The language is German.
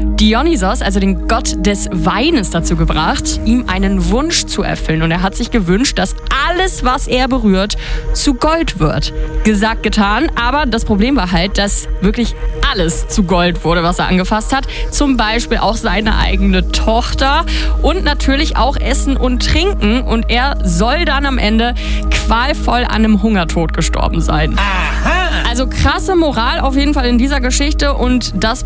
Dionysos, also den Gott des Weines, dazu gebracht, ihm einen Wunsch zu erfüllen. Und er hat sich gewünscht, dass alles, was er berührt, zu Gold wird. Gesagt, getan. Aber das Problem war halt, dass wirklich alles zu Gold wurde, was er angefasst hat. Zum Beispiel auch seine eigene Tochter und natürlich auch Essen und Trinken. Und er soll dann am Ende qualvoll an einem Hungertod gestorben sein. Aha! Also krasse Moral auf jeden Fall in dieser Geschichte und das